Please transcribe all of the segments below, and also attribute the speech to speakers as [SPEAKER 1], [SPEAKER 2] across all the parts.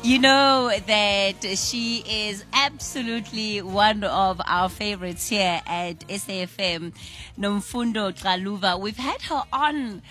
[SPEAKER 1] You know that she is absolutely one of our favorites here at SAFM, Nomfundo Xaluva. We've had her on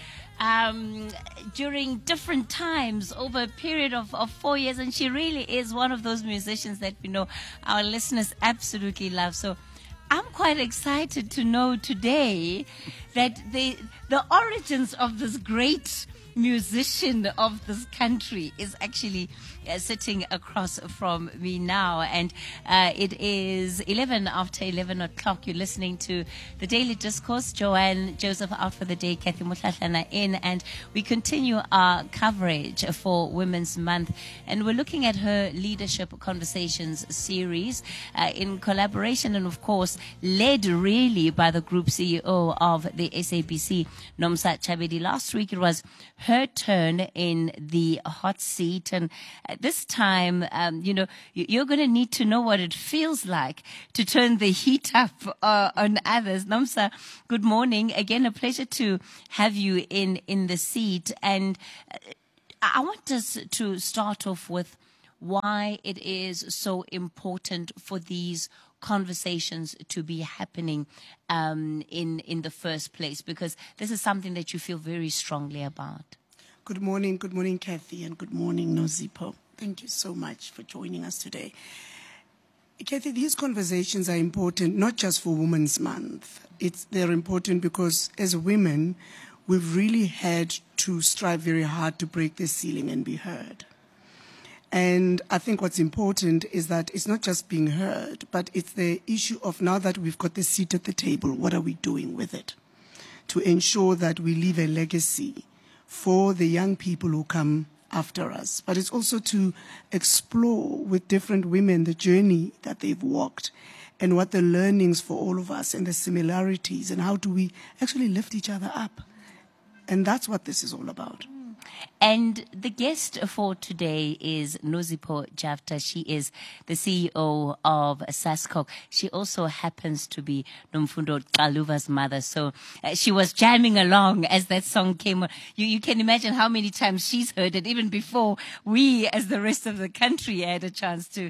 [SPEAKER 1] during different times over a period of 4 years, and she really is one of those musicians that we know our listeners absolutely love. So I'm quite excited to know today that the origins of this great musician of this country is actually sitting across from me now, and it is 11 after 11 o'clock. You're listening to the Daily Discourse. Joanne Joseph out for the day, Kathy Mutlatlana in, and we continue our coverage for Women's Month, and we're looking at her Leadership Conversations series in collaboration and of course led really by the group CEO of the SABC, Nomsa Chabedi. Last week it was her turn in the hot seat, and this time, you're going to need to know what it feels like to turn the heat up on others. Nomsa, good morning. Again, a pleasure to have you in the seat. And I want us to start off with why it is so important for these conversations to be happening in the first place, because this is something that you feel very strongly about.
[SPEAKER 2] Good morning, Kathy, and good morning, Nozipho. Thank you so much for joining us today. Kathy, these conversations are important not just for Women's Month. They're important because as women, we've really had to strive very hard to break the ceiling and be heard. And I think what's important is that it's not just being heard, but it's the issue of now that we've got the seat at the table, what are we doing with it to ensure that we leave a legacy for the young people who come after us. But it's also to explore with different women the journey that they've walked and what the learnings for all of us and the similarities and how do we actually lift each other up. And that's what this is all about.
[SPEAKER 1] And the guest for today is Nozipho Jafta. She is the CEO of SASCOC. She also happens to be Nomfundo Xaluva's mother. So she was jamming along as that song came on. You can imagine how many times she's heard it, even before we, as the rest of the country, had a chance to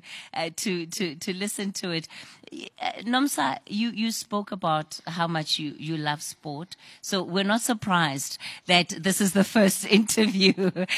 [SPEAKER 1] listen to it. Nomsa, you spoke about how much you love sport. So we're not surprised that this is the first interview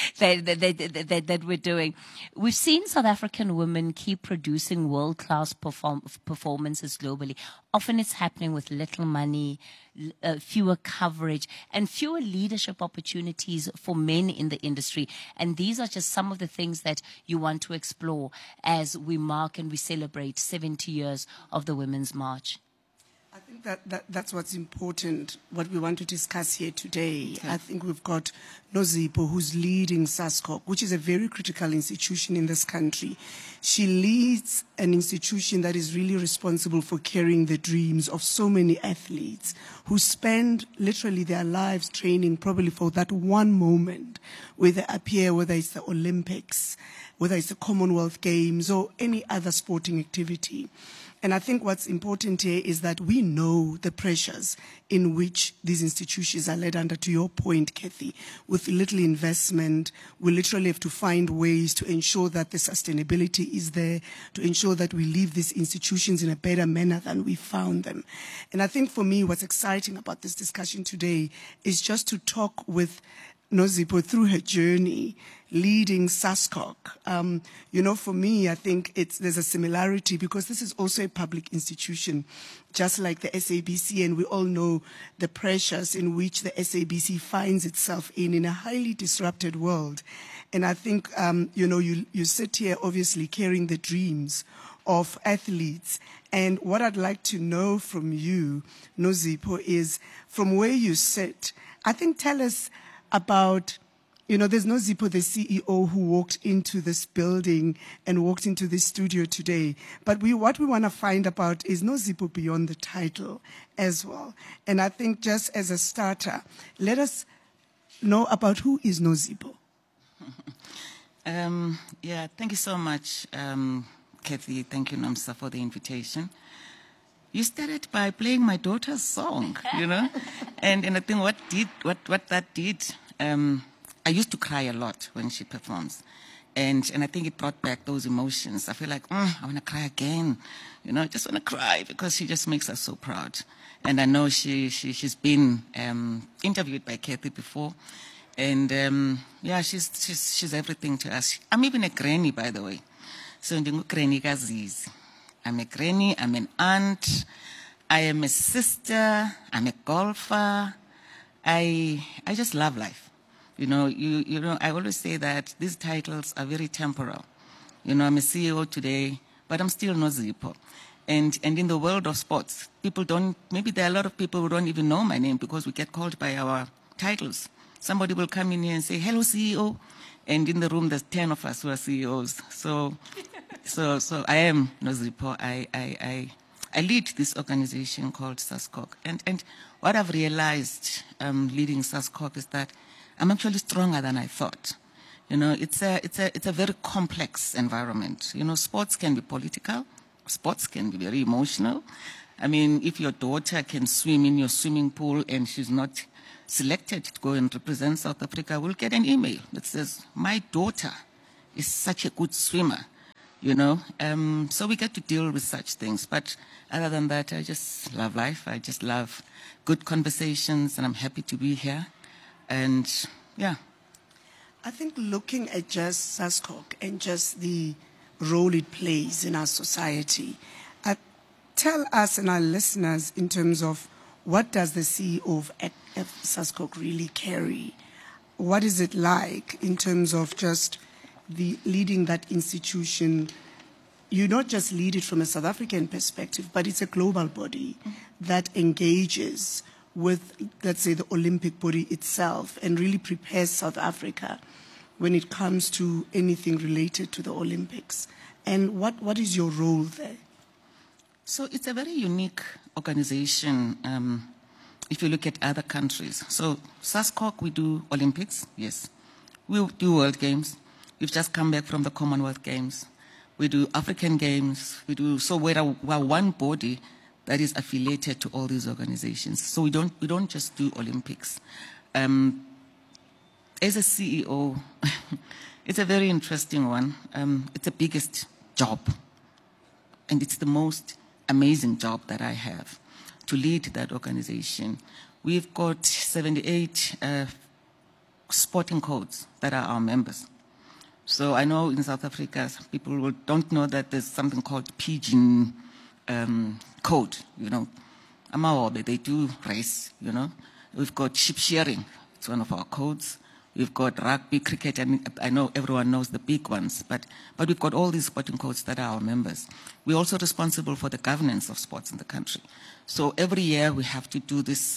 [SPEAKER 1] that we're doing. We've seen South African women keep producing world-class performances globally. Often it's happening with little money, fewer coverage, and fewer leadership opportunities for men in the industry. And these are just some of the things that you want to explore as we mark and we celebrate 70 years of the Women's March.
[SPEAKER 2] I think that's what's important, what we want to discuss here today. Okay. I think we've got Nozipho, who's leading SASCOC, which is a very critical institution in this country. She leads an institution that is really responsible for carrying the dreams of so many athletes who spend literally their lives training probably for that one moment where they appear, whether it's the Olympics, whether it's the Commonwealth Games or any other sporting activity. And I think what's important here is that we know the pressures in which these institutions are led under, to your point, Kathy. With little investment, we literally have to find ways to ensure that the sustainability is there, to ensure that we leave these institutions in a better manner than we found them. And I think for me, what's exciting about this discussion today is just to talk with Nozipho through her journey leading SASCOC. For me, I think there's a similarity because this is also a public institution, just like the SABC, and we all know the pressures in which the SABC finds itself in a highly disrupted world. And I think, you sit here obviously carrying the dreams of athletes. And what I'd like to know from you, Nozipho, is from where you sit, I think tell us about, there's Nozipho, the CEO, who walked into this building and walked into this studio today. But what we want to find about is Nozipho beyond the title as well. And I think just as a starter, let us know about who is Nozipho.
[SPEAKER 3] Thank you so much, Kathy. Thank you, Nomsa, for the invitation. You started by playing my daughter's song, and I think what that did, I used to cry a lot when she performs. And I think it brought back those emotions. I feel like, I want to cry again. I just want to cry because she just makes us so proud. And I know she's been interviewed by Kathy before. And, she's everything to us. I'm even a granny, by the way. So, I'm a granny, I'm an aunt, I am a sister, I'm a golfer. I just love life. I always say that these titles are very temporal. I'm a CEO today, but I'm still Nozipho. And in the world of sports, maybe there are a lot of people who don't even know my name because we get called by our titles. Somebody will come in here and say, hello, CEO. And in the room, there's 10 of us who are CEOs. So I am Nozipho. I lead this organization called SASCOC. And what I've realized leading SASCOC is that I'm actually stronger than I thought. It's a very complex environment. Sports can be political. Sports can be very emotional. I mean, if your daughter can swim in your swimming pool and she's not selected to go and represent South Africa, we'll get an email that says, my daughter is such a good swimmer. So we get to deal with such things. But other than that, I just love life. I just love good conversations, and I'm happy to be here. And, yeah.
[SPEAKER 2] I think looking at just SASCOC and just the role it plays in our society, tell us and our listeners in terms of what does the CEO of SASCOC really carry? What is it like in terms of just the leading that institution? You not just lead it from a South African perspective, but it's a global body that engages with, let's say, the Olympic body itself and really prepares South Africa when it comes to anything related to the Olympics. And what is your role there?
[SPEAKER 3] So it's a very unique organization if you look at other countries. So SASCOC, we do Olympics, yes. We do World Games. We've just come back from the Commonwealth Games. We do African Games. We're one body that is affiliated to all these organizations. So we don't just do Olympics. As a CEO, it's a very interesting one. It's the biggest job, and it's the most amazing job that I have, to lead that organization. We've got 78 sporting codes that are our members. So I know in South Africa, people don't know that there's something called Pigeon code, Amaobe, they do race, We've got ship shearing, it's one of our codes. We've got rugby, cricket, and I know everyone knows the big ones, but we've got all these sporting codes that are our members. We're also responsible for the governance of sports in the country. So every year we have to do this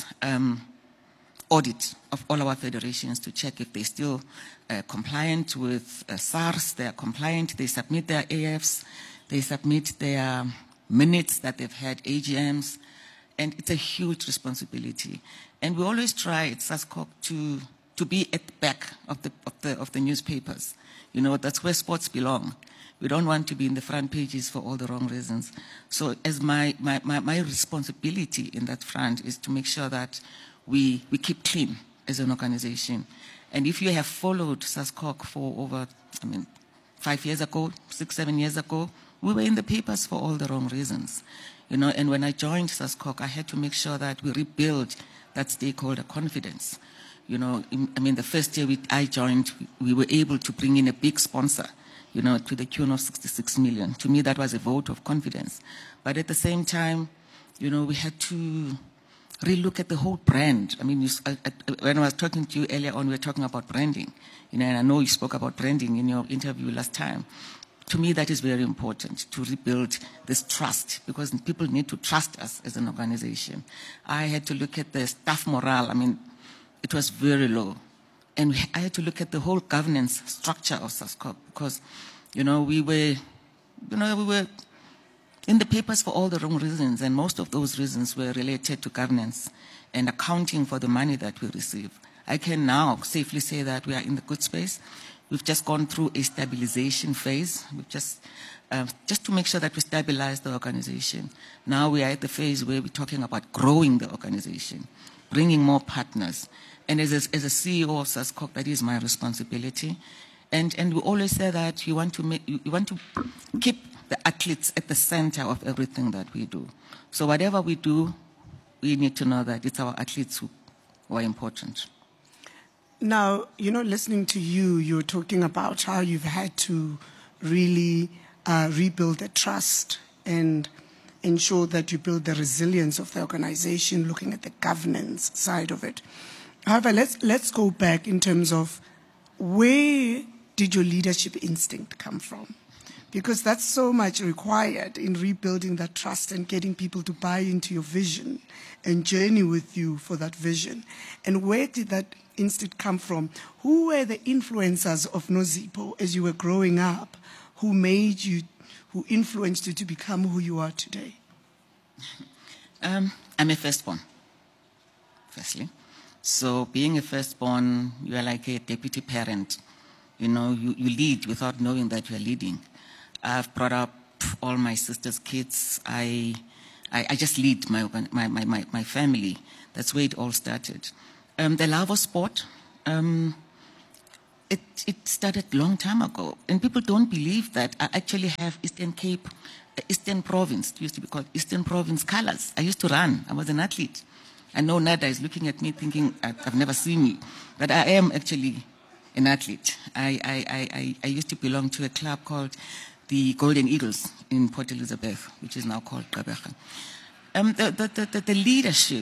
[SPEAKER 3] audit of all our federations to check if they're still compliant with SARS, they are compliant, they submit their AFs, they submit their minutes that they've had, AGMs, and it's a huge responsibility. And we always try at SASCOC to be at the back of the newspapers. That's where sports belong. We don't want to be in the front pages for all the wrong reasons. So as my responsibility in that front is to make sure that we keep clean as an organization. And if you have followed SASCOC for over, 5 years ago, 6, 7 years ago, we were in the papers for all the wrong reasons. And when I joined SASCOC, I had to make sure that we rebuild that stakeholder confidence. The first year I joined, we were able to bring in a big sponsor, to the tune of 66 million. To me, that was a vote of confidence. But at the same time, we had to relook at the whole brand. When I was talking to you earlier on, we were talking about branding. And I know you spoke about branding in your interview last time. To me, that is very important, to rebuild this trust, because people need to trust us as an organization. I had to look at the staff morale. It was very low. And I had to look at the whole governance structure of SASCOC, because, we were in the papers for all the wrong reasons, and most of those reasons were related to governance and accounting for the money that we receive. I can now safely say that we are in the good space. We've just gone through a stabilization phase. We've just to make sure that we stabilize the organization. Now we are at the phase where we're talking about growing the organization, bringing more partners. And as a CEO of SASCOC, that is my responsibility. And we always say that you want to keep the athletes at the center of everything that we do. So whatever we do, we need to know that it's our athletes who are important.
[SPEAKER 2] Now, listening to you, you're talking about how you've had to really rebuild the trust and ensure that you build the resilience of the organization, looking at the governance side of it. However, let's go back in terms of where did your leadership instinct come from? Because that's so much required in rebuilding that trust and getting people to buy into your vision and journey with you for that vision. And where did that instinct come from? Who were the influencers of Nozipho as you were growing up who influenced you to become who you are today?
[SPEAKER 3] I'm a firstborn, firstly. So being a firstborn, you are like a deputy parent. You lead without knowing that you are leading. I've brought up all my sister's kids. I just lead my family. That's where it all started. The love of sport, it started a long time ago. And people don't believe that I actually have Eastern Cape, Eastern Province, it used to be called Eastern Province colors. I used to run. I was an athlete. I know Nada is looking at me thinking, I've never seen me. But I am actually an athlete. I used to belong to a club called the Golden Eagles in Port Elizabeth, which is now called Gqeberha. The leadership,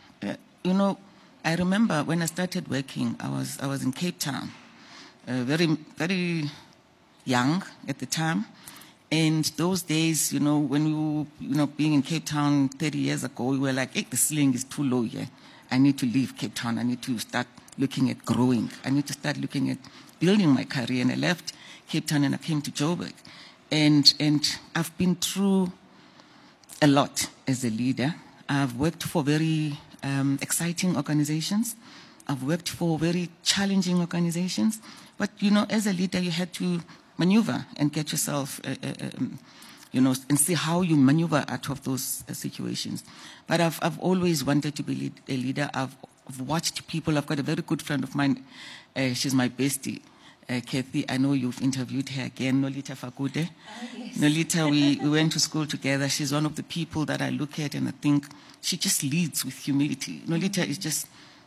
[SPEAKER 3] I remember when I started working, I was in Cape Town, very, very young at the time. And those days, when being in Cape Town 30 years ago, we were like, hey, the ceiling is too low here. I need to leave Cape Town. I need to start looking at growing. I need to start looking at building my career. And I left Cape Town and I came to Joburg. And I've been through a lot as a leader. I've worked for very exciting organizations. I've worked for very challenging organizations. But, as a leader, you had to maneuver and get yourself, and see how you maneuver out of those situations. But I've always wanted to be a leader. I've watched people. I've got a very good friend of mine. She's my bestie. Kathy, I know you've interviewed her again, Nolita Fakude. Oh, yes. Nolita, we went to school together. She's one of the people that I look at and I think she just leads with humility. Nolita is just,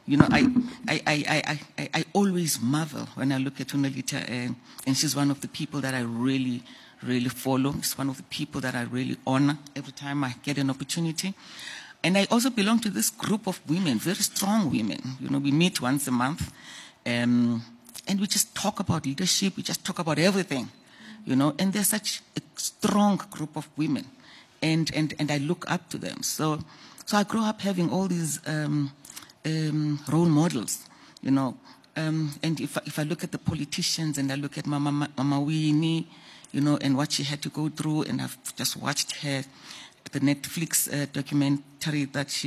[SPEAKER 3] I always marvel when I look at Nolita, and she's one of the people that I really, really follow. She's one of the people that I really honor every time I get an opportunity. And I also belong to this group of women, very strong women. We meet once a month. And we just talk about leadership. We just talk about everything, and they're such a strong group of women. And I look up to them. So I grew up having all these role models, and if I look at the politicians and I look at Mama Winnie, and what she had to go through, and I've just watched the Netflix documentary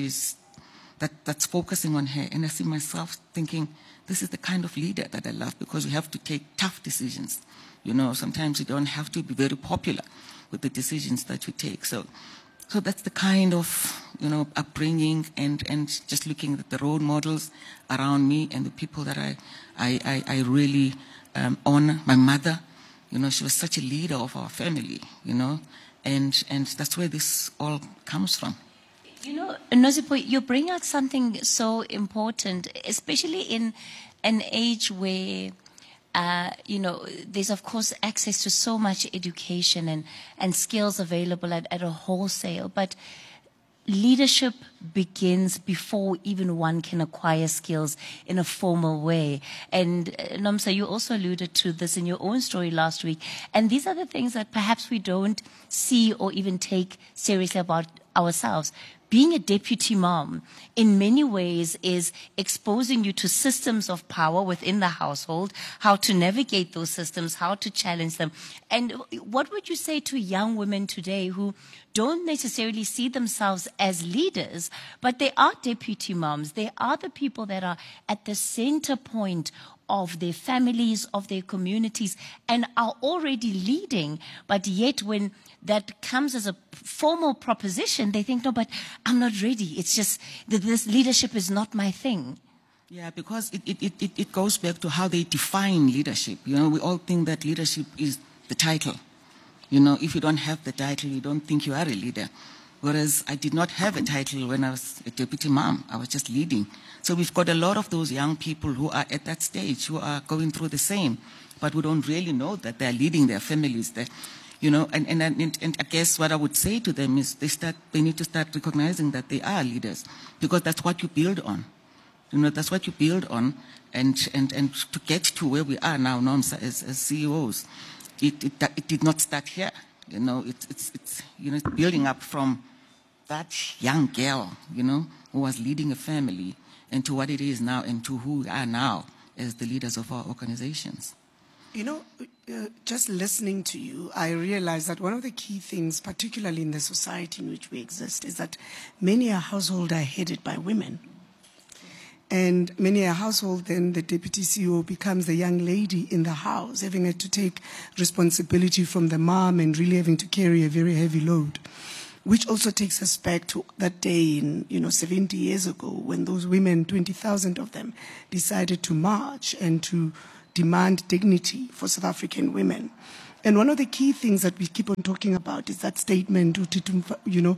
[SPEAKER 3] that's focusing on her, and I see myself thinking, this is the kind of leader that I love, because we have to take tough decisions. Sometimes you don't have to be very popular with the decisions that you take. So that's the kind of, upbringing and just looking at the role models around me and the people that I really honor. My mother, she was such a leader of our family, and that's where this all comes from.
[SPEAKER 1] Nozipho, you bring out something so important, especially in an age where, there's, of course, access to so much education and skills available at a wholesale. But leadership begins before even one can acquire skills in a formal way. And Nomsa, you also alluded to this in your own story last week. And these are the things that perhaps we don't see or even take seriously about ourselves. Being a deputy mom, in many ways, is exposing you to systems of power within the household, how to navigate those systems, how to challenge them. And what would you say to young women today who don't necessarily see themselves as leaders, but they are deputy moms? They are the people that are at the center point of their families, of their communities, and are already leading, but yet when that comes as a formal proposition, they think, no, but I'm not ready. It's just that this leadership is not my thing.
[SPEAKER 3] Yeah, because it goes back to how they define leadership. You know, we all think that leadership is the title. You know, if you don't have the title, you don't think you are a leader. Whereas I did not have a title when I was a deputy mom. I was just leading. So we've got a lot of those young people who are at that stage, who are going through the same, but who don't really know that they're leading their families. You know, and I guess what I would say to them is they need to start recognizing that they are leaders, because that's what you build on. You know, that's what you build on, and to get to where we are now as CEOs, it did not start here. You know, it's building up from that young girl, you know, who was leading a family, and to what it is now, and to who we are now as the leaders of our organizations.
[SPEAKER 2] You know, just listening to you, I realize that one of the key things, particularly in the society in which we exist, is that many a household are headed by women. And many a household, then the deputy CEO becomes the young lady in the house, having had to take responsibility from the mom and really having to carry a very heavy load, which also takes us back to that day in, 70 years ago when those women, 20,000 of them, decided to march and to demand dignity for South African women. And one of the key things that we keep on talking about is that statement, Watutumfazi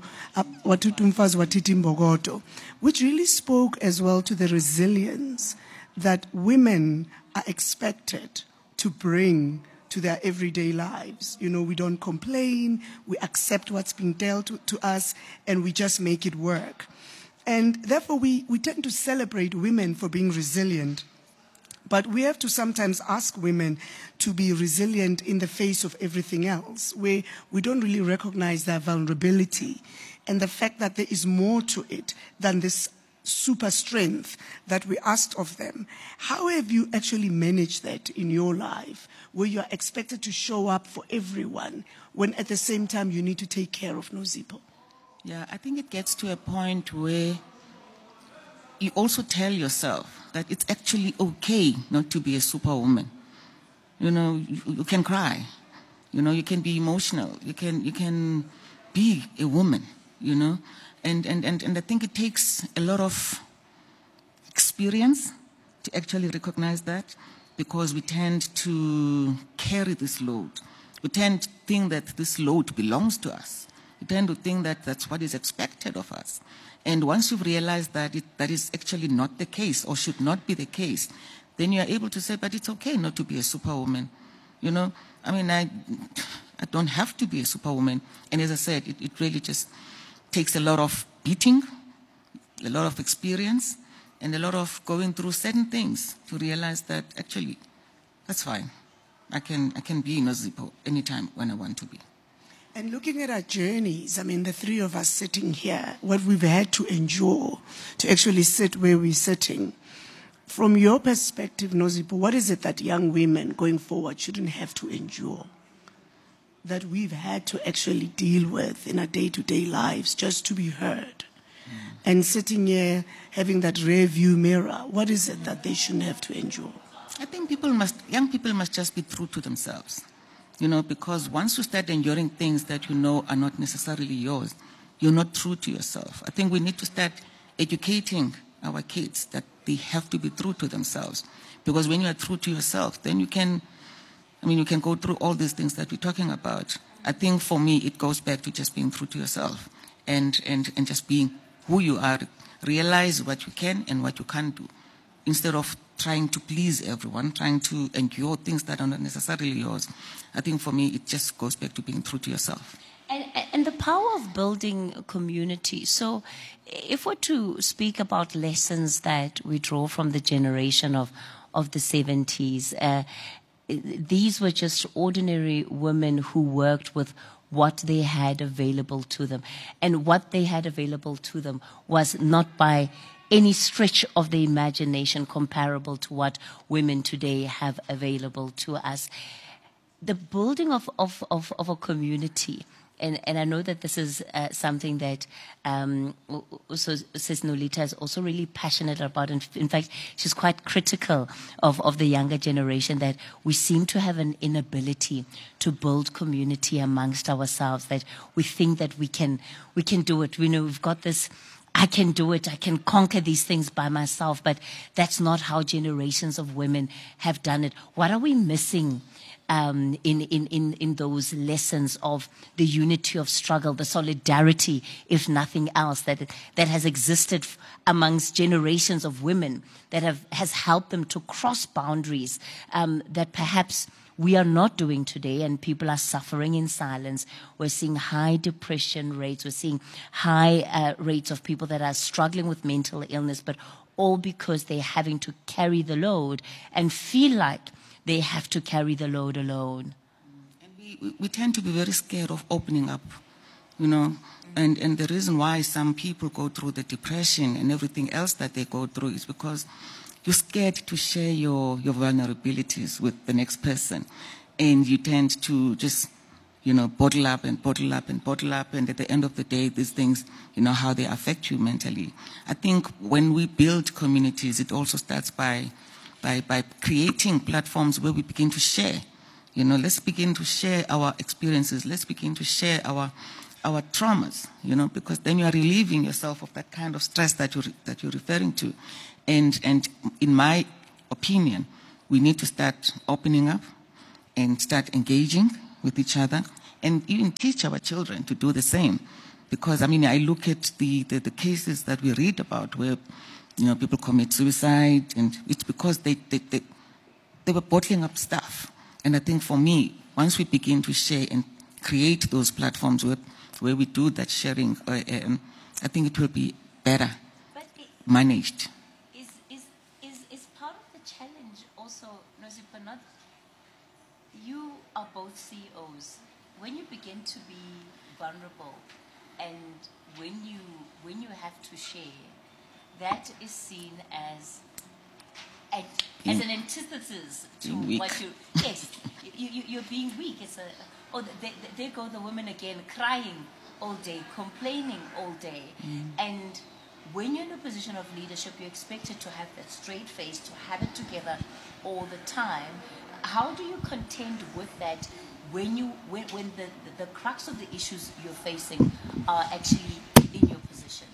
[SPEAKER 2] Watithi Mbokodo, which really spoke as well to the resilience that women are expected to bring to their everyday lives. You know, we don't complain, we accept what's being dealt to us, and we just make it work. And therefore, we tend to celebrate women for being resilient. But we have to sometimes ask women to be resilient in the face of everything else, where we don't really recognize their vulnerability and the fact that there is more to it than this super strength that we asked of them. How have you actually managed that in your life, where you are expected to show up for everyone, when at the same time you need to take care of Nozipho?
[SPEAKER 3] Yeah, I think it gets to a point where you also tell yourself that it's actually okay not to be a superwoman. You know, you can cry. You know, you can be emotional. You can be a woman, you know. And I think it takes a lot of experience to actually recognize that, because we tend to carry this load. We tend to think that this load belongs to us. We tend to think that that's what is expected of us. And once you've realized that that is actually not the case, or should not be the case, then you are able to say, but it's okay not to be a superwoman. You know, I mean, I don't have to be a superwoman. And as I said, it really just takes a lot of beating, a lot of experience, and a lot of going through certain things to realize that actually, that's fine. I can be Nozipho anytime when I want to be.
[SPEAKER 2] And looking at our journeys, I mean, the three of us sitting here, what we've had to endure to actually sit where we're sitting. From your perspective, Nozipho, what is it that young women going forward shouldn't have to endure, that we've had to actually deal with in our day-to-day lives just to be heard? And sitting here, having that rear view mirror, what is it that they shouldn't have to endure?
[SPEAKER 3] I think young people must just be true to themselves. You know, because once you start enduring things that you know are not necessarily yours, you're not true to yourself. I think we need to start educating our kids that they have to be true to themselves. Because when you are true to yourself, then you can go through all these things that we're talking about. I think for me, it goes back to just being true to yourself and just being who you are. Realize what you can and what you can't do, instead of trying to please everyone, trying to endure things that are not necessarily yours. I think for me, it just goes back to being true to yourself.
[SPEAKER 1] And the power of building a community. So if we're to speak about lessons that we draw from the generation of the 70s, these were just ordinary women who worked with what they had available to them. And what they had available to them was not by any stretch of the imagination comparable to what women today have available to us. The building of a community and I know that this is something that also Sis Nolita is also really passionate about. In fact, she's quite critical of the younger generation, that we seem to have an inability to build community amongst ourselves, that we think that we can do it. We know we've got this, I can do it, I can conquer these things by myself, but that's not how generations of women have done it. What are we missing in those lessons of the unity of struggle, the solidarity, if nothing else, that has existed amongst generations of women, that has helped them to cross boundaries, that perhaps we are not doing today, and people are suffering in silence. We're seeing high depression rates. We're seeing high rates of people that are struggling with mental illness, but all because they're having to carry the load and feel like they have to carry the load alone.
[SPEAKER 3] And we tend to be very scared of opening up, and the reason why some people go through the depression and everything else that they go through is because you're scared to share your vulnerabilities with the next person, and you tend to just bottle up and bottle up and bottle up, and at the end of the day, these things, how they affect you mentally. I think when we build communities, it also starts by creating platforms where we begin to share. Let's begin to share our experiences. Let's begin to share our traumas, because then you are relieving yourself of that kind of stress that you're referring to. And in my opinion, we need to start opening up and start engaging with each other, and even teach our children to do the same. Because, I look at the cases that we read about where people commit suicide, and it's because they were bottling up stuff. And I think for me, once we begin to share and create those platforms where we do that sharing, I think it will be better managed.
[SPEAKER 1] Is part of the challenge also, Nosipa, not you are both CEOs. When you begin to be vulnerable, and when you have to share, that is seen as an antithesis to what you. Yes, you're being weak. It's there go the women again, crying all day, complaining all day, and when you're in a position of leadership, you're expected to have that straight face, to have it together all the time. How do you contend with that when the crux of the issues you're facing are actually in your position?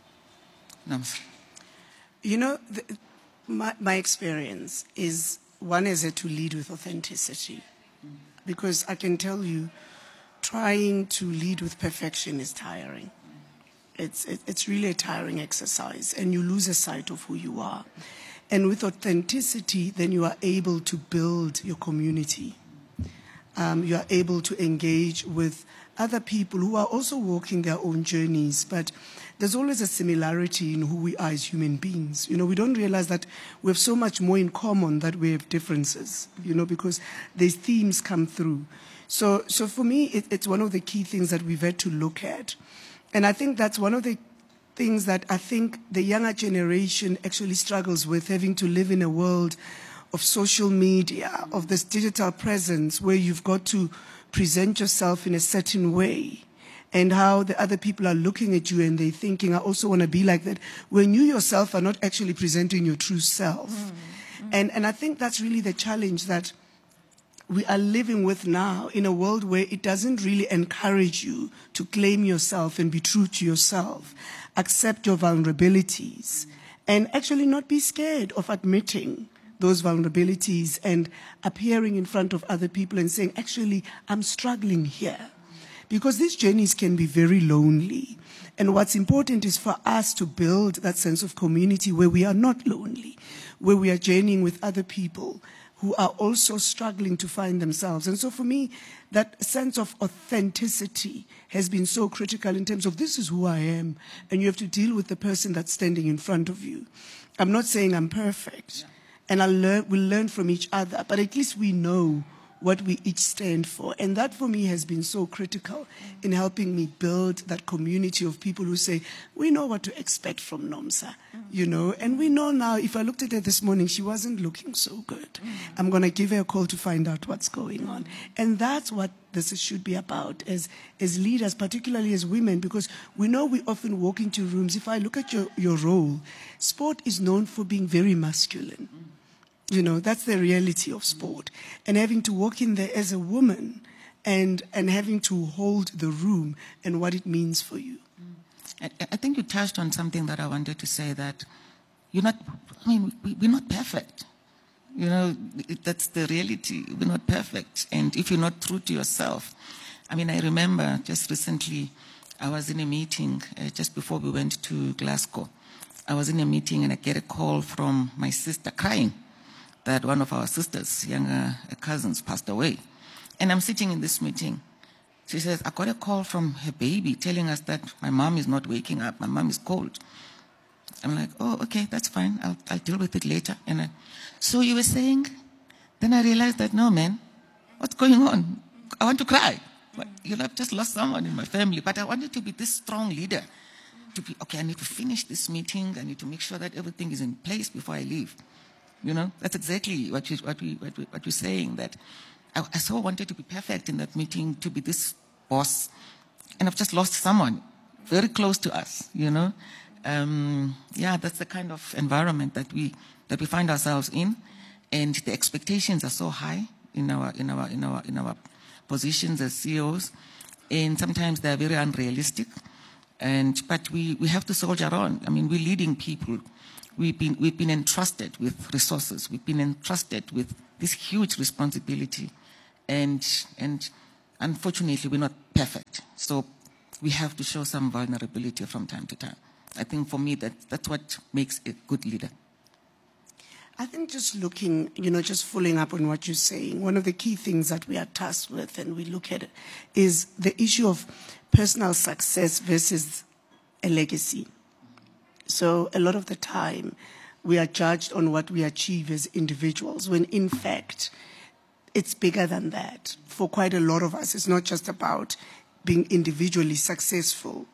[SPEAKER 2] My experience is one is to lead with authenticity, because I can tell you, trying to lead with perfection is tiring. It's really a tiring exercise, and you lose a sight of who you are. And with authenticity, then you are able to build your community. You are able to engage with other people who are also walking their own journeys, but there's always a similarity in who we are as human beings. We don't realize that we have so much more in common that we have differences, because these themes come through. So for me, it's one of the key things that we've had to look at. And I think that's one of the things that I think the younger generation actually struggles with, having to live in a world of social media, of this digital presence where you've got to present yourself in a certain way, and how the other people are looking at you and they're thinking, I also want to be like that, when you yourself are not actually presenting your true self. And I think that's really the challenge that we are living with now, in a world where it doesn't really encourage you to claim yourself and be true to yourself, accept your vulnerabilities, and actually not be scared of admitting those vulnerabilities and appearing in front of other people and saying, actually, I'm struggling here. Because these journeys can be very lonely. And what's important is for us to build that sense of community where we are not lonely, where we are journeying with other people who are also struggling to find themselves. And so for me, that sense of authenticity has been so critical in terms of this is who I am, and you have to deal with the person that's standing in front of you. I'm not saying I'm perfect, and we'll learn from each other, but at least we know what we each stand for. And that for me has been so critical in helping me build that community of people who say, we know what to expect from Nomsa, you know, and we know now, if I looked at her this morning, she wasn't looking so good. I'm going to give her a call to find out what's going on. And that's what this should be about as leaders, particularly as women, because we know we often walk into rooms. If I look at your role, sport is known for being very masculine. You know, that's the reality of sport. And having to walk in there as a woman and having to hold the room and what it means for you.
[SPEAKER 3] I think you touched on something that I wanted to say, that we're not perfect. You know, that's the reality. We're not perfect. And if you're not true to yourself, I remember just recently, I was in a meeting just before we went to Glasgow. I was in a meeting and I get a call from my sister crying that one of our sisters, younger cousins, passed away. And I'm sitting in this meeting. She says, I got a call from her baby telling us that my mom is not waking up. My mom is cold. I'm like, oh, okay, that's fine. I'll deal with it later. And so you were saying? Then I realized that, no, man, what's going on? I want to cry. But, I've just lost someone in my family. But I wanted to be this strong leader. To be, okay, I need to finish this meeting. I need to make sure that everything is in place before I leave. That's exactly what you're saying, that I so wanted to be perfect in that meeting, to be this boss. And I've just lost someone very close to us, that's the kind of environment that we find ourselves in, and the expectations are so high in our positions as CEOs, and sometimes they are very unrealistic. But we have to soldier on. We're leading people. We've been entrusted with resources. We've been entrusted with this huge responsibility, and unfortunately, we're not perfect. So we have to show some vulnerability from time to time. I think for me, that's what makes a good leader.
[SPEAKER 2] I think just looking, just following up on what you're saying, one of the key things that we are tasked with and we look at it is the issue of personal success versus a legacy. So a lot of the time, we are judged on what we achieve as individuals, when in fact, it's bigger than that. For quite a lot of us, it's not just about being individually successful.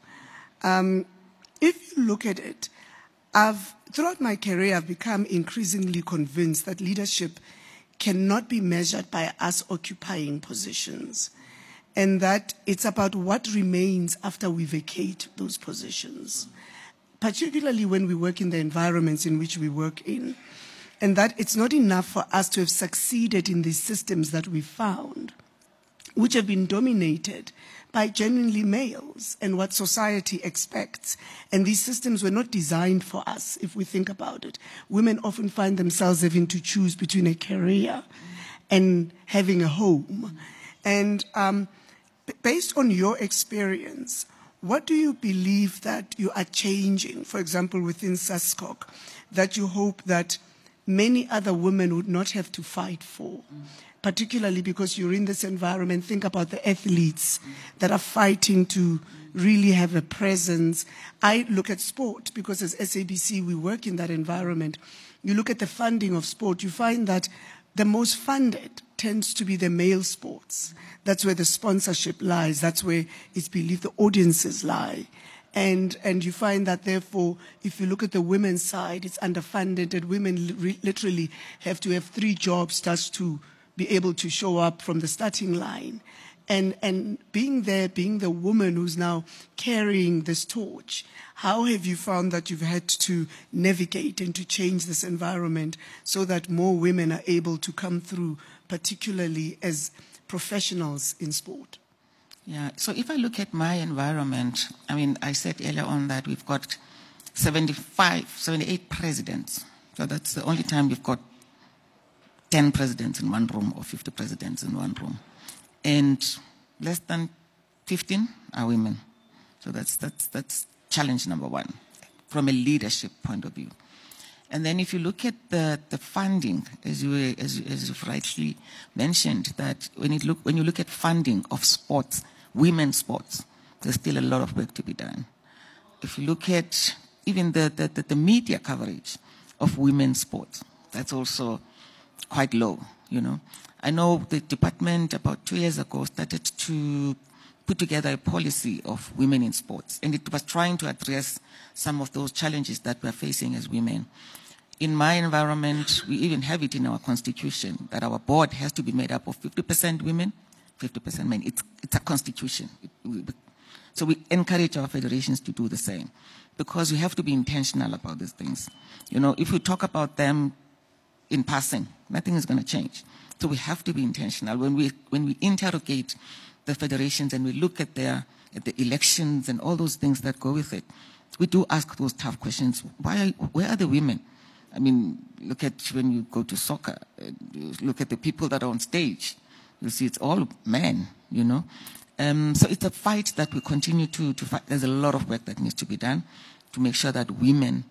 [SPEAKER 2] If you look at it, throughout my career, I've become increasingly convinced that leadership cannot be measured by us occupying positions, and that it's about what remains after we vacate those positions, particularly when we work in the environments in which we work in, and that it's not enough for us to have succeeded in these systems that we found, which have been dominated by genuinely males and what society expects. And these systems were not designed for us, if we think about it. Women often find themselves having to choose between a career and having a home. And based on your experience, what do you believe that you are changing, for example, within SASCOC, that you hope that many other women would not have to fight for? Particularly because you're in this environment. Think about the athletes that are fighting to really have a presence. I look at sport because as SABC, we work in that environment. You look at the funding of sport, you find that the most funded tends to be the male sports. That's where the sponsorship lies. That's where it's believed the audiences lie. And you find that, therefore, if you look at the women's side, it's underfunded, and women literally have to have 3 jobs just to be able to show up from the starting line. And being there, being the woman who's now carrying this torch, how have you found that you've had to navigate and to change this environment so that more women are able to come through, particularly as professionals in sport?
[SPEAKER 3] Yeah, so if I look at my environment, I said earlier on that we've got 78 presidents. So that's the only time we've got 10 presidents in one room or 50 presidents in one room. And less than 15 are women. So that's challenge number one from a leadership point of view. And then if you look at the funding, as you've rightly mentioned, that when you look at funding of sports, women's sports, there's still a lot of work to be done. If you look at even the media coverage of women's sports, that's also quite low, I know the department about 2 years ago started to put together a policy of women in sports, and it was trying to address some of those challenges that we're facing as women. In my environment, we even have it in our constitution that our board has to be made up of 50% women, 50% men. It's a constitution. So we encourage our federations to do the same, because we have to be intentional about these things. You know, if we talk about them in passing, nothing is going to change. So we have to be intentional. When we interrogate the federations and we look at the elections and all those things that go with it, we do ask those tough questions. Where are the women? I mean, look at when you go to soccer, look at the people that are on stage. You see, it's all men, you know. So it's a fight that we continue to fight. There's a lot of work that needs to be done to make sure that women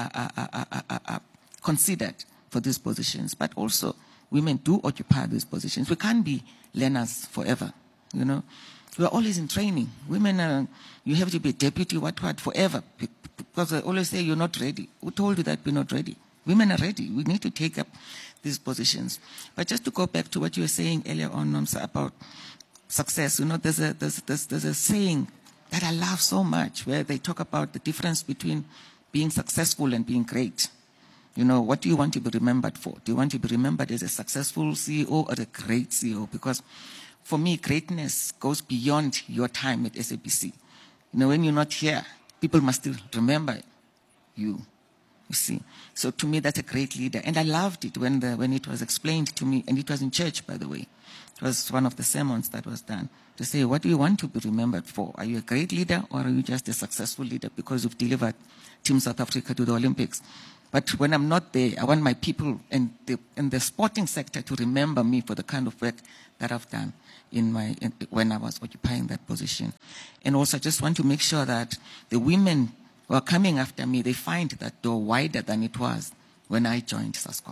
[SPEAKER 3] are considered for these positions, but also women do occupy these positions. We can't be learners forever, you know. We're always in training. Women, you have to be a deputy, what, forever. Because I always say, you're not ready. Who told you that we're not ready? Women are ready. We need to take up these positions. But just to go back to what you were saying earlier on, Nomsa, about success, you know, there's a saying that I love so much where they talk about the difference between being successful and being great. You know, what do you want to be remembered for? Do you want to be remembered as a successful CEO or a great CEO? Because for me, greatness goes beyond your time at SABC. You know, when you're not here, people must still remember you. You see, so to me, that's a great leader. And I loved it when it was explained to me, and it was in church, by the way. It was one of the sermons that was done, to say, what do you want to be remembered for? Are you a great leader, or are you just a successful leader because you've delivered Team South Africa to the Olympics? But when I'm not there, I want my people and the sporting sector to remember me for the kind of work that I've done when I was occupying that position. And also, I just want to make sure that the women who are coming after me, they find that door wider than it was when I joined SASCOC.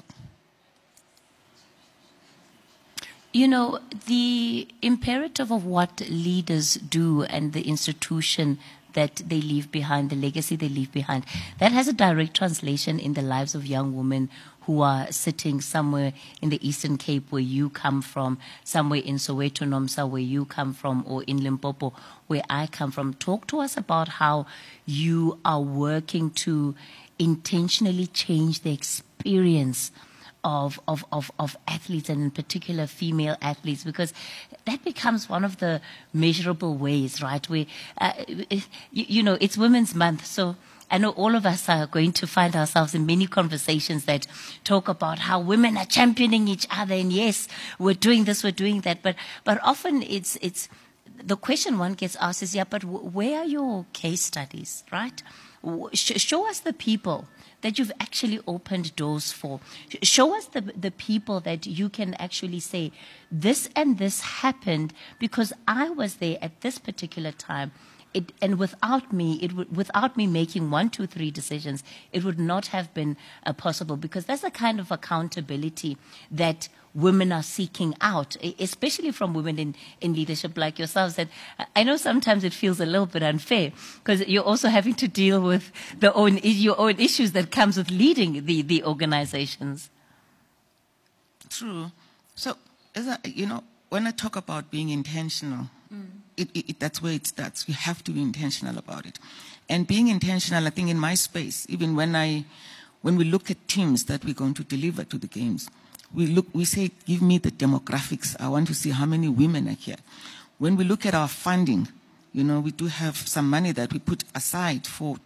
[SPEAKER 1] You know, the imperative of what leaders do and the institution that they leave behind, the legacy they leave behind, that has a direct translation in the lives of young women who are sitting somewhere in the Eastern Cape where you come from, somewhere in Soweto, Nomsa, where you come from, or in Limpopo, where I come from. Talk to us about how you are working to intentionally change the experience of athletes, and in particular female athletes, because that becomes one of the measurable ways, right? Where, you know, it's Women's Month, so I know all of us are going to find ourselves in many conversations that talk about how women are championing each other, and yes, we're doing this, we're doing that, but often it's the question one gets asked is, yeah, but where are your case studies, right? Show us the people that you've actually opened doors for. Show us the people that you can actually say, this and this happened because I was there at this particular time. And without me, without me making 1, 2, 3 decisions, it would not have been possible, because that's the kind of accountability that women are seeking out, especially from women in leadership like yourselves. And I know sometimes it feels a little bit unfair because you're also having to deal with your own issues that comes with leading the organizations.
[SPEAKER 3] True. So, you know, when I talk about being intentional, that's where it starts. You have to be intentional about it. And being intentional, I think in my space, even when we look at teams that we're going to deliver to the games, we say, give me the demographics. I want to see how many women are here. When we look at our funding, you know, we do have some money that we put aside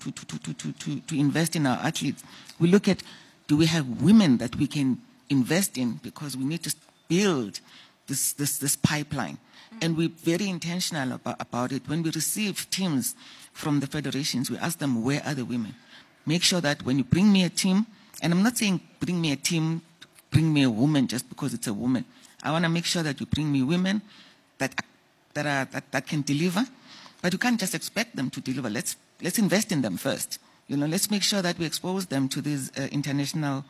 [SPEAKER 3] to invest in our athletes. We look at, do we have women that we can invest in, because we need to build this pipeline. And we're very intentional about it. When we receive teams from the federations, we ask them, where are the women? Make sure that when you bring me a team, and I'm not saying bring me a team, bring me a woman just because it's a woman. I want to make sure that you bring me women that can deliver, but you can't just expect them to deliver. Let's invest in them first. You know, let's make sure that we expose them to these international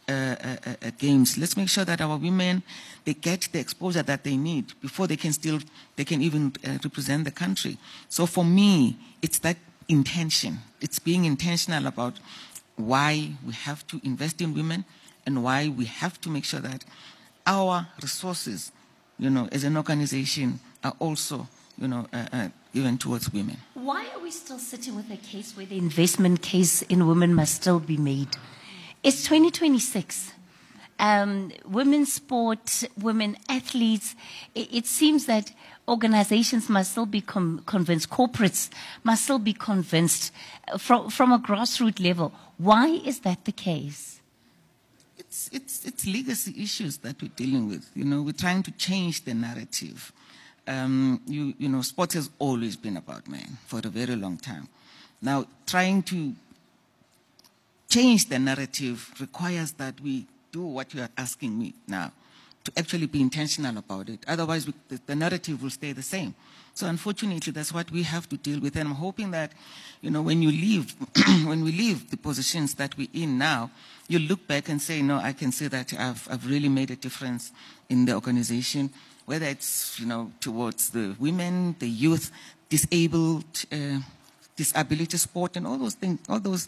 [SPEAKER 3] games. Let's make sure that our women, they get the exposure that they need before they can even represent the country. So for me, it's that intention. It's being intentional about why we have to invest in women and why we have to make sure that our resources, as an organization are also, given towards women.
[SPEAKER 1] Why are we still sitting with a case where the investment case in women must still be made? It's 2026. Women's sport, women athletes, it seems that organizations must still be convinced, corporates must still be convinced from a grassroots level. Why is that the case?
[SPEAKER 3] It's legacy issues that we're dealing with. We're trying to change the narrative. Sport has always been about men for a very long time. Now, trying to change the narrative requires that we do what you are asking me now, to actually be intentional about it. Otherwise, the narrative will stay the same. So unfortunately, that's what we have to deal with. And I'm hoping that, when you leave, when we leave the positions that we're in now, you look back and say, no, I can say that I've really made a difference in the organization, whether it's, towards the women, the youth, disabled, disability sport, and all those things, all those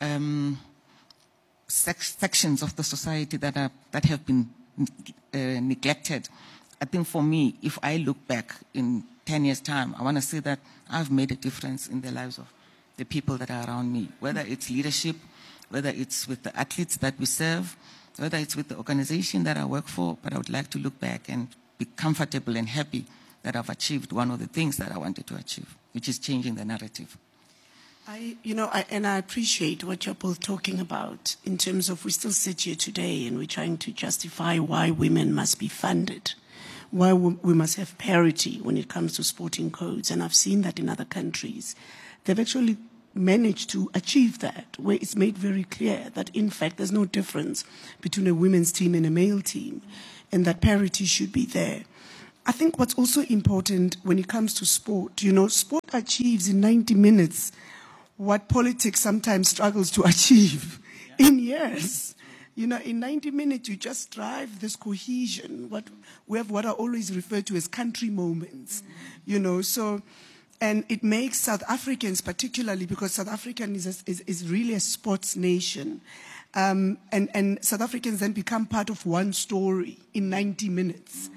[SPEAKER 3] sections of the society that have been neglected. I think for me, if I look back in 10 years' time, I want to say that I've made a difference in the lives of the people that are around me, whether it's leadership, whether it's with the athletes that we serve, whether it's with the organization that I work for. But I would like to look back and be comfortable and happy that I've achieved one of the things that I wanted to achieve, which is changing the narrative.
[SPEAKER 2] I appreciate what you're both talking about in terms of we still sit here today and we're trying to justify why women must be funded, why we must have parity when it comes to sporting codes. And I've seen that in other countries. They've actually managed to achieve that, where it's made very clear that, in fact, there's no difference between a women's team and a male team, and that parity should be there. I think what's also important when it comes to sport, sport achieves in 90 minutes what politics sometimes struggles to achieve in years. In 90 minutes, you just drive this cohesion. We have what I always refer to as country moments, so, and it makes South Africans, particularly because South African is really a sports nation, and South Africans then become part of one story in 90 minutes,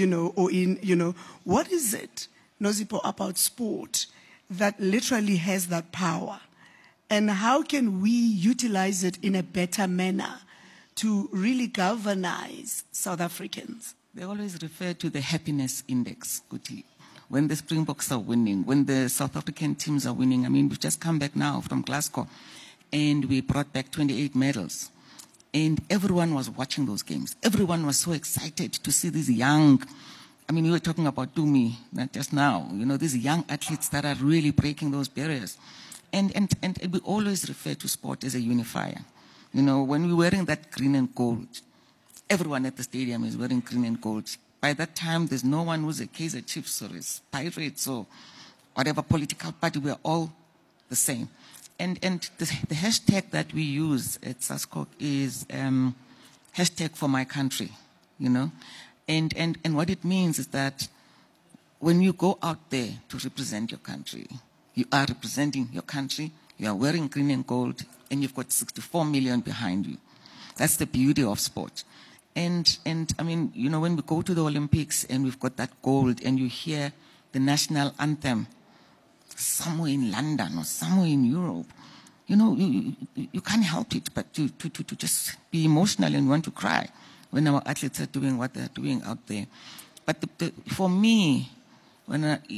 [SPEAKER 2] what is it, Nozipho, about sport that literally has that power? And how can we utilize it in a better manner to really galvanize South Africans?
[SPEAKER 3] They always refer to the happiness index, Kuti. When the Springboks are winning, when the South African teams are winning. I mean, we've just come back now from Glasgow, and we brought back 28 medals. And everyone was watching those games. Everyone was so excited to see these young, we were talking about Dumi, not just now, these young athletes that are really breaking those barriers. And we always refer to sport as a unifier. When we're wearing that green and gold, everyone at the stadium is wearing green and gold. By that time, there's no one who's a Kaizer Chiefs or a Pirates or whatever political party. We're all the same. And the hashtag that we use at SASCOC is hashtag for my country, And what it means is that when you go out there to represent your country, you are representing your country, you are wearing green and gold, and you've got 64 million behind you. That's the beauty of sport. And when we go to the Olympics and we've got that gold and you hear the national anthem somewhere in London or somewhere in Europe, you can't help it but to just be emotional and want to cry when our athletes are doing what they're doing out there. But for me, when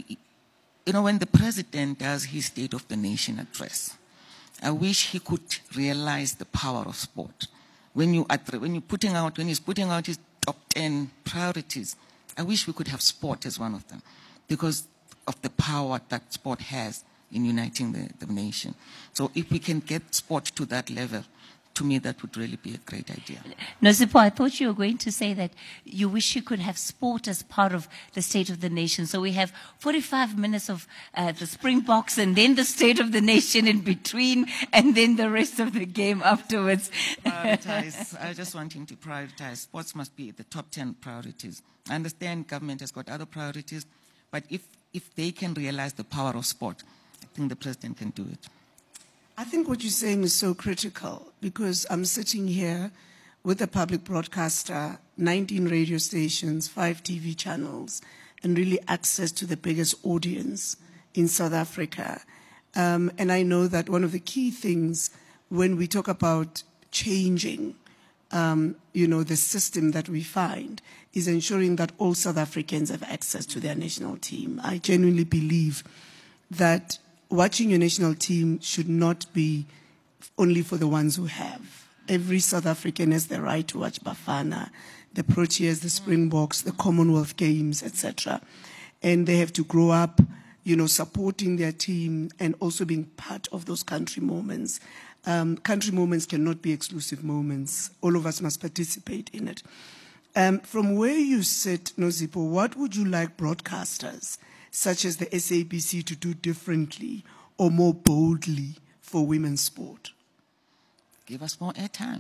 [SPEAKER 3] the president does his State of the Nation address, I wish he could realize the power of sport. When he's putting out his top 10 priorities, I wish we could have sport as one of them because of the power that sport has in uniting the nation. So if we can get sport to that level, to me, that would really be a great idea.
[SPEAKER 1] Nozipho, I thought you were going to say that you wish you could have sport as part of the State of the Nation. So we have 45 minutes of the Springboks and then the State of the Nation in between and then the rest of the game afterwards.
[SPEAKER 3] Prioritize. I just want him to prioritize. Sports must be the top 10 priorities. I understand government has got other priorities, but if they can realize the power of sport, I think the president can do it.
[SPEAKER 2] I think what you're saying is so critical because I'm sitting here with a public broadcaster, 19 radio stations, 5 TV channels, and really access to the biggest audience in South Africa. And I know that one of the key things when we talk about changing, the system that we find is ensuring that all South Africans have access to their national team. I genuinely believe that watching your national team should not be only for the ones who have. Every South African has the right to watch Bafana, the Proteas, the Springboks, the Commonwealth Games, etc. And they have to grow up, supporting their team and also being part of those country moments. Country moments cannot be exclusive moments. All of us must participate in it. From where you sit, Nozipho, what would you like broadcasters, such as the SABC, to do differently or more boldly for women's sport?
[SPEAKER 3] Give us more airtime.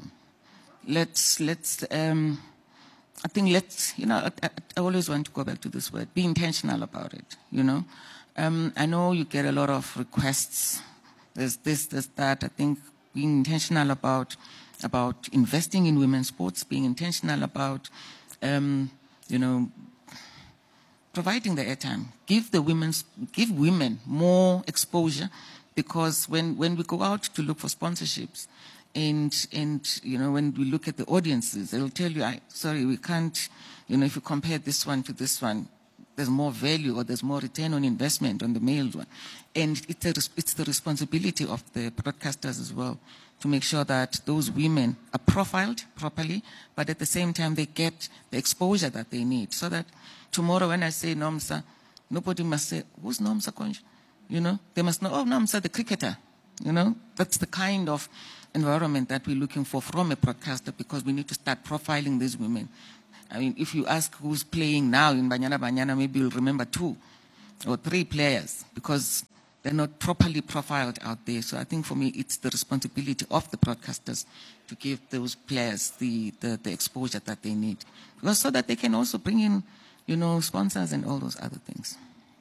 [SPEAKER 3] I always want to go back to this word, be intentional about it, I know you get a lot of requests. There's this, there's that. I think being intentional about investing in women's sports, being intentional about, providing the airtime. Give women more exposure, because when we go out to look for sponsorships, and when we look at the audiences, they'll tell you, we can't, if you compare this one to this one, there's more value or there's more return on investment on the male one. And it's the responsibility of the broadcasters as well to make sure that those women are profiled properly, but at the same time they get the exposure that they need, so that tomorrow when I say Nomsa, nobody must say, who's Nomsa Konja? They must know, Nomsa, the cricketer. That's the kind of environment that we're looking for from a broadcaster, because we need to start profiling these women. I mean, if you ask who's playing now in Banyana Banyana, maybe you'll remember 2 or 3 players, because they're not properly profiled out there. So I think for me, it's the responsibility of the broadcasters to give those players the exposure that they need, because so that they can also bring in, sponsors and all those other things.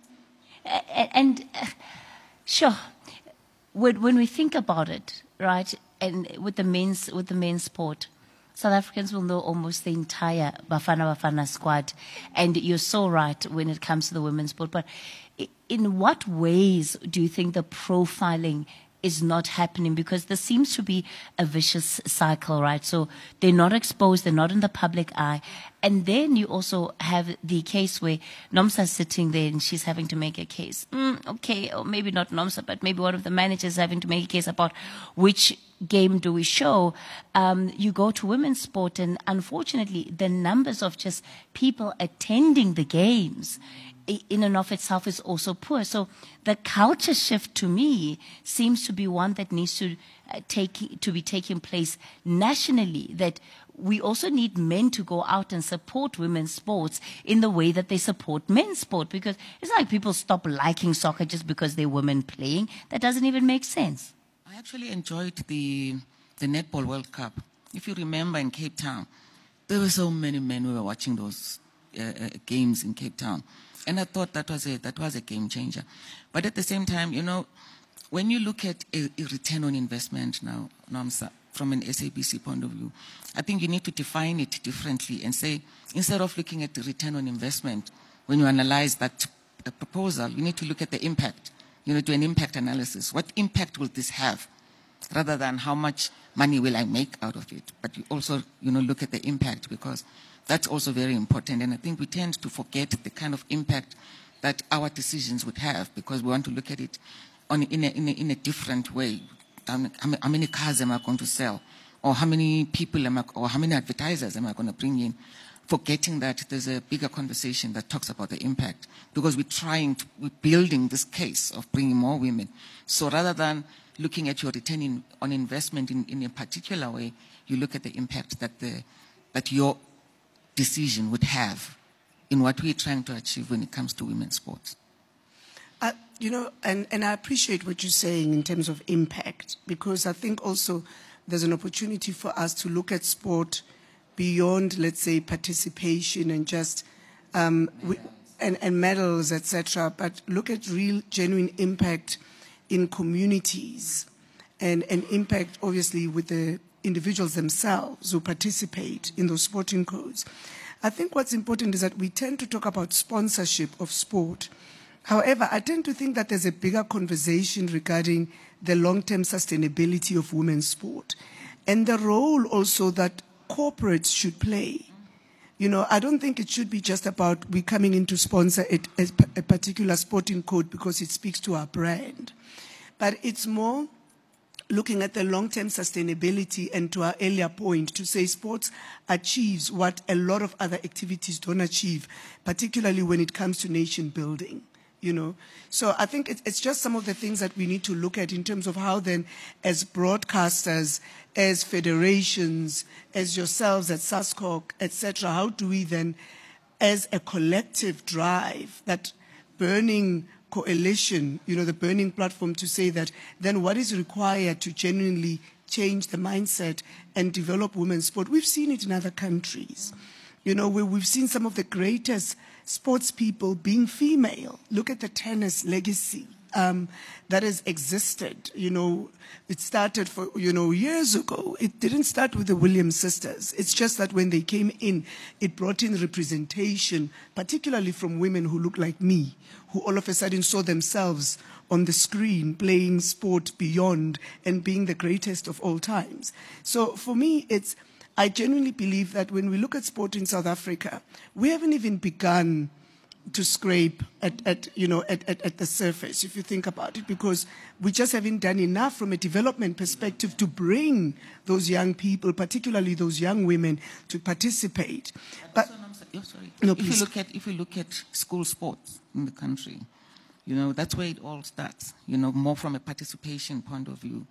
[SPEAKER 1] Sure, when we think about it, right, and with the men's sport, South Africans will know almost the entire Bafana squad. And you're so right when it comes to the women's sport. But in what ways do you think the profiling is not happening? Because there seems to be a vicious cycle, right? So they're not exposed, they're not in the public eye. And then you also have the case where Nomsa's sitting there and she's having to make a case. Okay, or maybe not Nomsa, but maybe one of the managers having to make a case about which game do we show. You go to women's sport, and unfortunately the numbers of just people attending the games in and of itself is also poor. So the culture shift, to me, seems to be one that needs to be taking place nationally, that we also need men to go out and support women's sports in the way that they support men's sport, because it's not like people stop liking soccer just because they're women playing. That doesn't even make sense.
[SPEAKER 3] I actually enjoyed the Netball World Cup. If you remember, in Cape Town, there were so many men who were watching those games in Cape Town. And I thought that was a game changer. But at the same time, when you look at a return on investment now, Nomsa, from an SABC point of view, I think you need to define it differently and say, instead of looking at the return on investment, when you analyze that proposal, you need to look at the impact, do an impact analysis. What impact will this have? Rather than how much money will I make out of it. But you also, look at the impact, because that's also very important. And I think we tend to forget the kind of impact that our decisions would have, because we want to look at it in a different way. How many cars am I going to sell? Or how many people or how many advertisers am I going to bring in? Forgetting that there's a bigger conversation that talks about the impact, because we're building this case of bringing more women. So rather than looking at your return on investment in a particular way, you look at the impact that your decision would have in what we're trying to achieve when it comes to women's sports.
[SPEAKER 2] And I appreciate what you're saying in terms of impact, because I think also there's an opportunity for us to look at sport beyond, let's say, participation and just and medals, etc., but look at real, genuine impact in communities, and impact, obviously, with the individuals themselves who participate in those sporting codes. I think what's important is that we tend to talk about sponsorship of sport. However, I tend to think that there's a bigger conversation regarding the long-term sustainability of women's sport and the role also that corporates should play. You know, I don't think it should be just about we coming in to sponsor a particular sporting code because it speaks to our brand. But it's more looking at the long-term sustainability and to our earlier point to say sports achieves what a lot of other activities don't achieve, particularly when it comes to nation building. You know, so I think it's just some of the things that we need to look at in terms of how then, as broadcasters, as federations, as yourselves at SASCOC, etc., how do we then, as a collective drive, that burning coalition, you know, the burning platform to say that then what is required to genuinely change the mindset and develop women's sport? We've seen it in other countries. You know, we've seen some of the greatest sports people being female. Look at the tennis legacy that has existed. You know, it started years ago. It didn't start with the Williams sisters. It's just that when they came in, it brought in representation, particularly from women who look like me, who all of a sudden saw themselves on the screen playing sport beyond and being the greatest of all times. So for me, I genuinely believe that when we look at sport in South Africa, we haven't even begun to scrape at the surface, if you think about it, because we just haven't done enough from a development perspective to bring those young people, particularly those young women, to participate. But
[SPEAKER 3] if you look at school sports in the country, you know, that's where it all starts. You know, more from a participation point of view.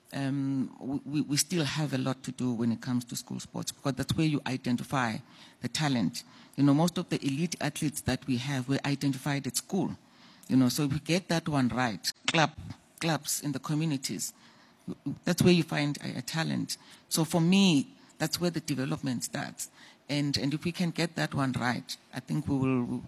[SPEAKER 3] We still have a lot to do when it comes to school sports because that's where you identify the talent. You know, most of the elite athletes that we have were identified at school. You know, so if we get that one right, clubs in the communities, that's where you find a talent. So for me, that's where the development starts. And if we can get that one right, I think we will.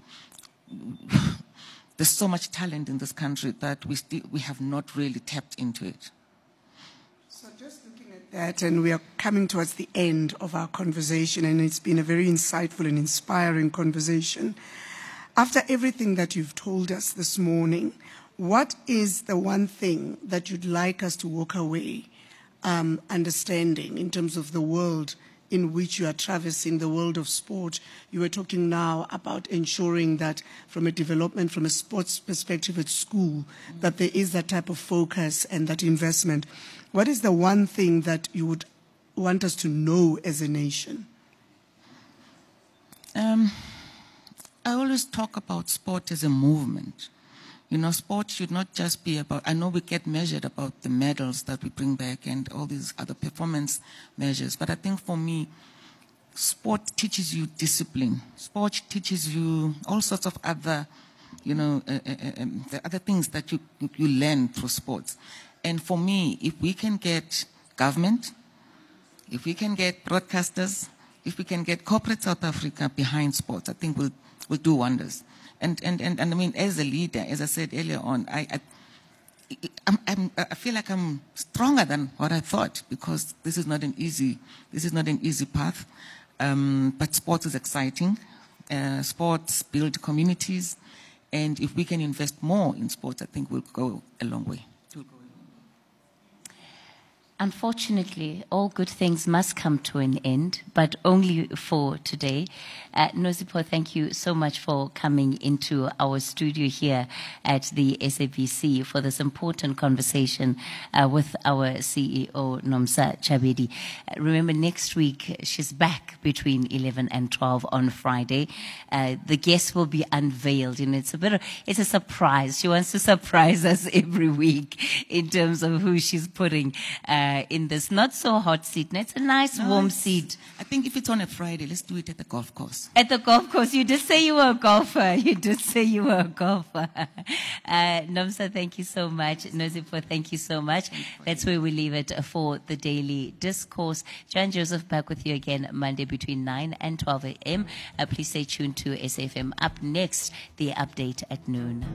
[SPEAKER 3] There's so much talent in this country that we have not really tapped into it.
[SPEAKER 2] So just looking at that, and we are coming towards the end of our conversation, and it's been a very insightful and inspiring conversation. After everything that you've told us this morning, what is the one thing that you'd like us to walk away understanding in terms of the world in which you are traversing, the world of sport? You were talking now about ensuring that from a development, from a sports perspective at school, that there is that type of focus and that investment. What is the one thing that you would want us to know as a nation?
[SPEAKER 3] I always talk about sport as a movement. You know, sport should not just be about, I know we get measured about the medals that we bring back and all these other performance measures, but I think for me, sport teaches you discipline. Sport teaches you all sorts of other, you know, the other things that you learn through sports. And for me, if we can get government, if we can get broadcasters, if we can get corporate South Africa behind sports, I think we'll do wonders. And I mean, as a leader, as I said earlier on, I feel like I'm stronger than what I thought because this is not an easy path. But sports is exciting. Sports build communities, and if we can invest more in sports, I think we'll go a long way.
[SPEAKER 1] Unfortunately, all good things must come to an end, but only for today. Nozipho, thank you so much for coming into our studio here at the SABC for this important conversation with our CEO, Nomsa Chabedi. Remember, next week, she's back between 11 and 12 on Friday. The guests will be unveiled, and it's a surprise. She wants to surprise us every week in terms of who she's putting in this not so hot seat. It's a nice warm seat.
[SPEAKER 3] I think if it's on a Friday, let's do it at the golf course.
[SPEAKER 1] At the golf course. You did say you were a golfer. Nomsa, thank you so much. Nozipho, thank you so much. That's where we leave it for the Daily Discourse. John Joseph back with you again Monday between 9 and 12 a.m. Please stay tuned to SAFM. Up next, the update at noon.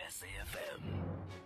[SPEAKER 4] SAFM.